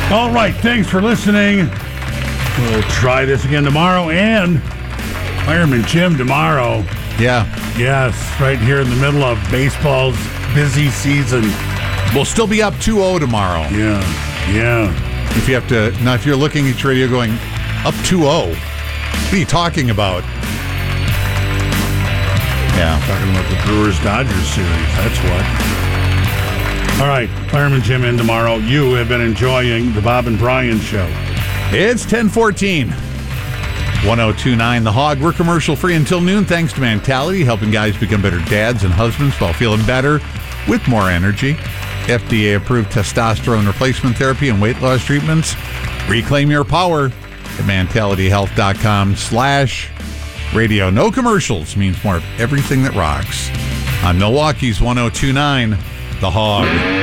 All right, thanks for listening. We'll try this again tomorrow, and Fireman Jim tomorrow. Yeah. Yes, right here in the middle of baseball's busy season. We'll still be up 2-0 tomorrow. Yeah. If you have to, now if you're looking at your radio going, up 2-0, what are you talking about? Yeah. Talking about the Brewers-Dodgers series, that's what. All right, Fireman Jim in tomorrow. You have been enjoying the Bob and Brian Show. It's 10:14. 1029 The Hog. We're commercial free until noon thanks to Mentality, helping guys become better dads and husbands while feeling better with more energy. FDA approved testosterone replacement therapy and weight loss treatments. Reclaim your power at mentalityhealth.com/radio. No commercials means more of everything that rocks. On Milwaukee's 1029 The Hog.